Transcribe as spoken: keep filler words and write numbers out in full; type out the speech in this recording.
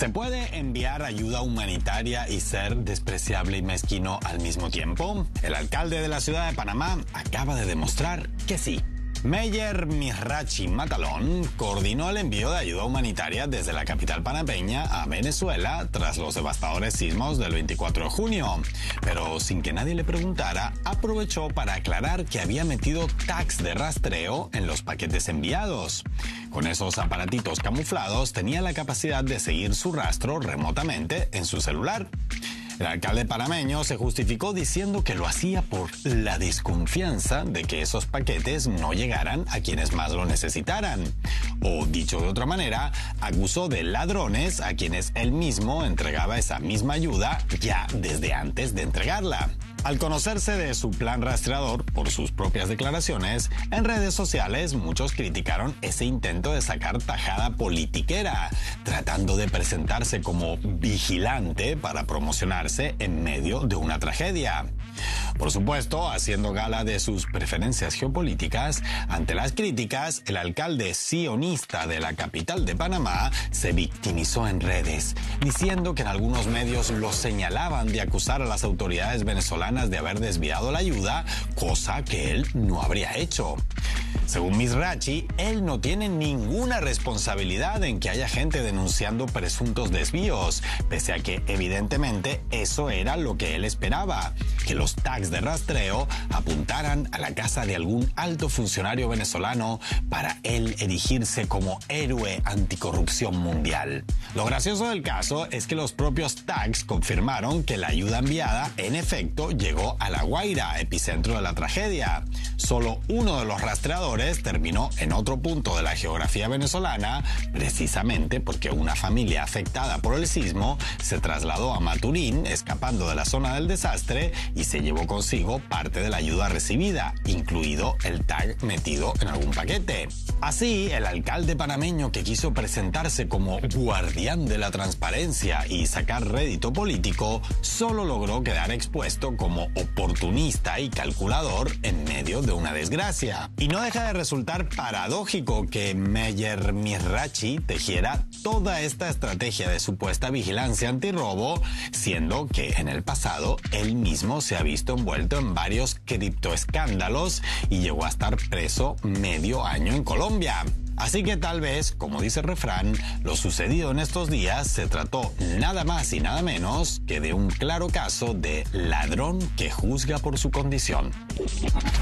¿Se puede enviar ayuda humanitaria y ser despreciable y mezquino al mismo tiempo? El alcalde de la ciudad de Panamá acaba de demostrar que sí. Meyer Mizrachi Matalón coordinó el envío de ayuda humanitaria desde la capital panameña a Venezuela tras los devastadores sismos del veinticuatro de junio. Pero sin que nadie le preguntara, aprovechó para aclarar que había metido tags de rastreo en los paquetes enviados. Con esos aparatitos camuflados tenía la capacidad de seguir su rastro remotamente en su celular. El alcalde panameño se justificó diciendo que lo hacía por la desconfianza de que esos paquetes no llegaran a quienes más lo necesitaran. O, dicho de otra manera, acusó de ladrones a quienes él mismo entregaba esa misma ayuda ya desde antes de entregarla. Al conocerse de su plan rastreador por sus propias declaraciones, en redes sociales muchos criticaron ese intento de sacar tajada politiquera, tratando de presentarse como vigilante para promocionarse en medio de una tragedia. Por supuesto, haciendo gala de sus preferencias geopolíticas, ante las críticas, el alcalde sionista de la capital de Panamá se victimizó en redes, diciendo que en algunos medios lo señalaban de acusar a las autoridades venezolanas de haber desviado la ayuda, cosa que él no habría hecho. Según Mizrachi, él no tiene ninguna responsabilidad en que haya gente denunciando presuntos desvíos, pese a que evidentemente eso era lo que él esperaba, que los tags de rastreo apuntaran a la casa de algún alto funcionario venezolano para él erigirse como héroe anticorrupción mundial. Lo gracioso del caso es que los propios tags confirmaron que la ayuda enviada en efecto llegó a La Guaira, epicentro de la tragedia. Solo uno de los rastreadores terminó en otro punto de la geografía venezolana, precisamente porque una familia afectada por el sismo se trasladó a Maturín, escapando de la zona del desastre, y se llevó consigo parte de la ayuda recibida, incluido el tag metido en algún paquete. Así, el alcalde panameño, que quiso presentarse como guardián de la transparencia y sacar rédito político, solo logró quedar expuesto como oportunista y calculador en medio de una desgracia. Y no deja de resultar paradójico que Meyer Mizrachi tejiera toda esta estrategia de supuesta vigilancia antirrobo, siendo que en el pasado él mismo se ha visto envuelto en varios criptoescándalos y llegó a estar preso medio año en Colombia. Así que tal vez, como dice el refrán, lo sucedido en estos días se trató nada más y nada menos que de un claro caso de ladrón que juzga por su condición.